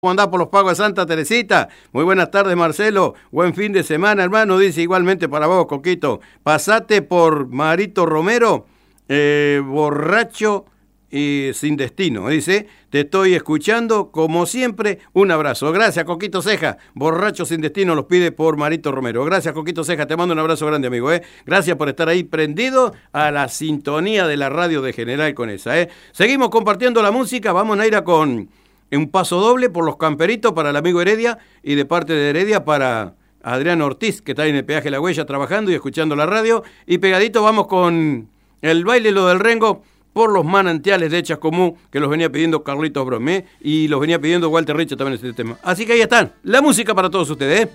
¿Cómo andás por los pagos de Santa Teresita? Muy buenas tardes, Marcelo. Buen fin de semana, hermano. Dice igualmente para vos, Coquito. Pasate por Marito Romero, borracho y sin destino. Dice, te estoy escuchando como siempre. Un abrazo. Gracias, Coquito Ceja. Borracho sin destino los pide por Marito Romero. Gracias, Coquito Ceja. Te mando un abrazo grande, amigo. Gracias por estar ahí prendido a la sintonía de la radio de General Conesa. Seguimos compartiendo la música. Vamos a ir con un paso doble por los camperitos para el amigo Heredia y de parte de Heredia para Adrián Ortiz, que está en el peaje La Huella trabajando y escuchando la radio. Y pegadito vamos con el baile lo del Rengo por los manantiales de Chascomú, que los venía pidiendo Carlitos Bromé y los venía pidiendo Walter Richa también este tema. Así que ahí están, la música para todos ustedes.